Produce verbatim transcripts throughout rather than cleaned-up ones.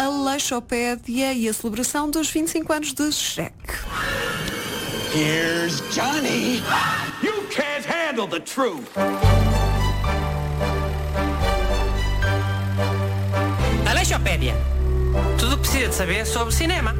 Aleixopédia e a celebração dos vinte e cinco anos de Shrek. Here's Johnny. You can't handle the truth. Aleixopédia. Tudo o que precisa de saber sobre cinema.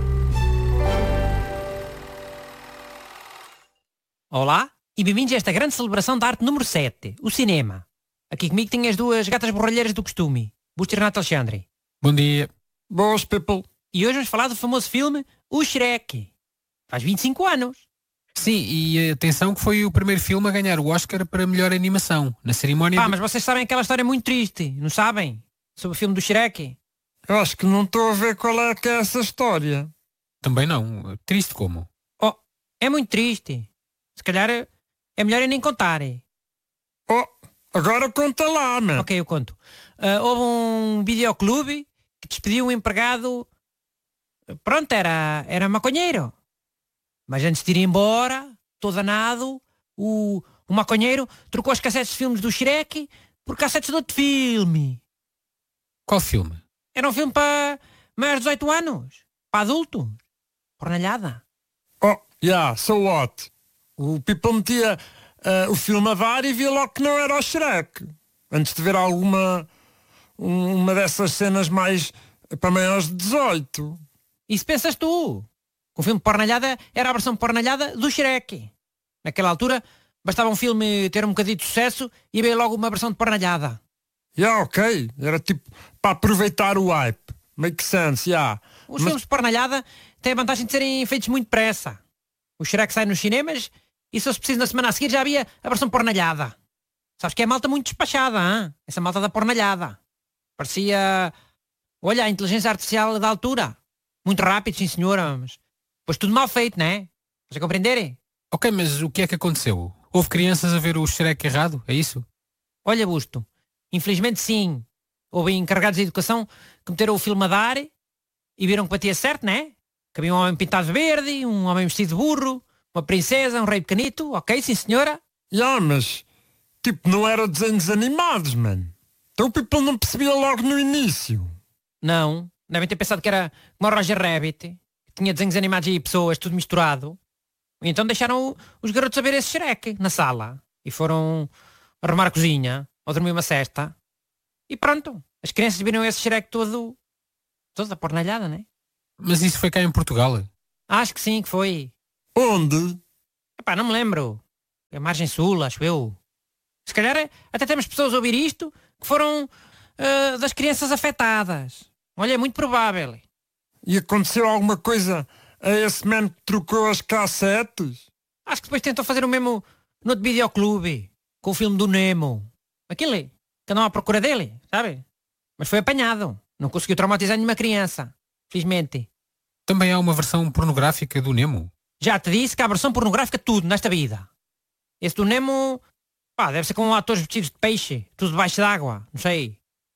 Olá e bem-vindos a esta grande celebração da arte número sete, o cinema. Aqui comigo tenho as duas gatas borralheiras do costume, Busto e Renato Alexandre. Bom dia. Boas, people. E hoje vamos falar do famoso filme O Shrek. Faz vinte e cinco anos. Sim, e atenção que foi o primeiro filme a ganhar o Oscar para melhor animação, na cerimónia... Pá, do... mas vocês sabem aquela história muito triste, não sabem? Sobre o filme do Shrek. Eu acho que não estou a ver qual é que é essa história. Também não. Triste como? Oh, é muito triste. Se calhar é melhor eu nem contar. Oh, agora conta lá, man. Ok, eu conto. Uh, houve um videoclube que despediu um empregado. Pronto, era, era maconheiro. Mas antes de ir embora, todo danado, o, o maconheiro trocou as cassetes de filmes do Shrek por cassetes de outro filme. Qual filme? Era um filme para maiores de dezoito anos. Para adultos. Pornalhada. Oh, yeah, so what? O people metia uh, o filme a dar e via logo que não era o Shrek. Antes de ver alguma uma dessas cenas mais para maiores de dezoito. Isso pensas tu? O filme pornalhada era a versão pornalhada do Shrek. Naquela altura, bastava um filme ter um bocadinho de sucesso e veio logo uma versão de pornalhada. Yeah, ok. Era tipo para aproveitar o hype. Make sense, yeah. Os Mas... filmes de pornalhada têm a vantagem de serem feitos muito depressa. O Shrek sai nos cinemas e se fosse preciso na semana a seguir já havia a versão pornalhada. Sabes que é malta muito despachada, hein? Essa malta da pornalhada. Parecia... Olha, a inteligência artificial da altura. Muito rápido, sim senhora, mas... Pois tudo mal feito, não é? Estás a compreender? Ok, mas o que é que aconteceu? Houve crianças a ver o Shrek errado? É isso? Olha, Busto, infelizmente sim. Houve encarregados de educação que meteram o filme a dar e viram que batia certo, não é? Que havia um homem pintado de verde, um homem vestido de burro, uma princesa, um rei pequenito, ok, sim senhora? Yeah, mas, tipo, não era desenhos animados, mano. Então o people não percebia logo no início. Não, devem ter pensado que era como o Roger Rabbit, que tinha desenhos animados e pessoas, tudo misturado. E então deixaram o, os garotos a ver esse Shrek na sala. E foram arrumar a cozinha, ou dormir uma cesta. E pronto, as crianças viram esse Shrek todo, toda pornalhada, não é? Mas isso foi cá em Portugal? Acho que sim, que foi. Onde? Epá, não me lembro. A Margem Sul, acho eu. Se calhar até temos pessoas a ouvir isto que foram uh, das crianças afetadas. Olha, é muito provável. E aconteceu alguma coisa a esse man que trocou as cassetes? Acho que depois tentou fazer o mesmo no outro videoclube, com o filme do Nemo. Aquele que andam à procura dele, sabe? Mas foi apanhado. Não conseguiu traumatizar nenhuma criança. Felizmente. Também há uma versão pornográfica do Nemo? Já te disse que há versão pornográfica de tudo nesta vida. Esse do Nemo, pá, deve ser com atores vestidos de peixe, tudo debaixo d'água, não sei.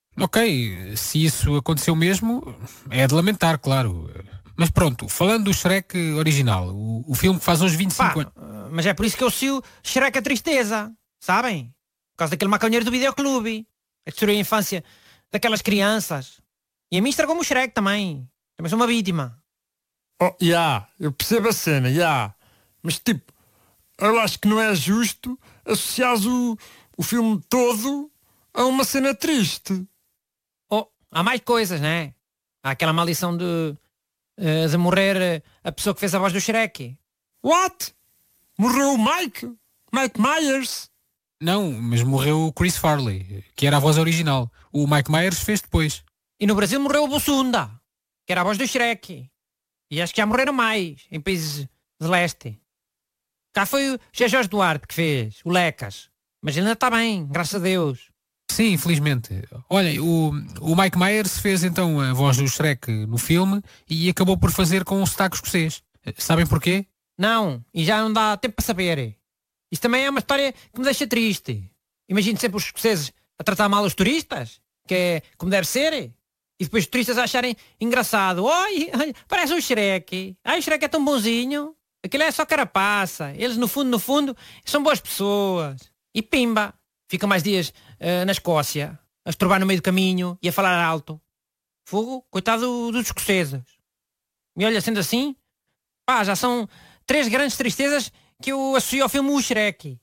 Ok, se isso aconteceu mesmo, é de lamentar, claro. Mas pronto, falando do Shrek original, o, o filme que faz hoje vinte e cinco anos... Mas é por isso que eu associo Shrek a tristeza, sabem? Por causa daquele maconheiro do videoclube. A destruir a infância daquelas crianças. E a mim estragou-me o Shrek também. Também sou uma vítima. Oh, yeah, eu percebo a cena, yeah. Mas tipo, eu acho que não é justo associar o, o filme todo a uma cena triste. Oh, há mais coisas, não é? Há aquela maldição de, de morrer a pessoa que fez a voz do Shrek. What? Morreu o Mike? Mike Myers? Não, mas morreu o Chris Farley, que era a voz original. O Mike Myers fez depois. E no Brasil morreu o Bussunda, que era a voz do Shrek. E acho que já morreram mais, em países de leste. Cá foi o José Jorge Duarte que fez, o Lecas. Mas ele ainda está bem, graças a Deus. Sim, infelizmente. Olha, o, o Mike Myers fez então a voz do Shrek no filme e acabou por fazer com um sotaque escocês. Sabem porquê? Não, e já não dá tempo para saber. Isso também é uma história que me deixa triste. Imagino sempre os escoceses a tratar mal os turistas, que é como deve ser. E depois os turistas acharem engraçado. Oi, olha, parece um Shrek. Ai, o Shrek é tão bonzinho. Aquilo é só carapaça. Eles, no fundo, no fundo, são boas pessoas. E pimba. Ficam mais dias uh, na Escócia, a estrobar no meio do caminho e a falar alto. Fogo, coitado dos escoceses. E olha, sendo assim, pá, já são três grandes tristezas que eu associo ao filme O Shrek.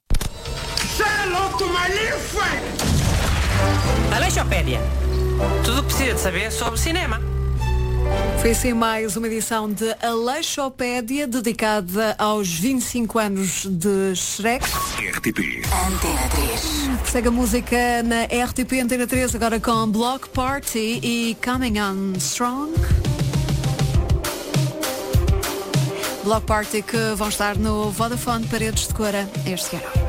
Aleixopédia. Tudo o que precisa de saber sobre cinema. Foi assim mais uma edição de Aleixopédia dedicada aos vinte e cinco anos de Shrek. R T P. Antena três. Segue a música na R T P Antena três agora com Block Party e Coming On Strong. Block Party que vão estar no Vodafone Paredes de Cora este ano.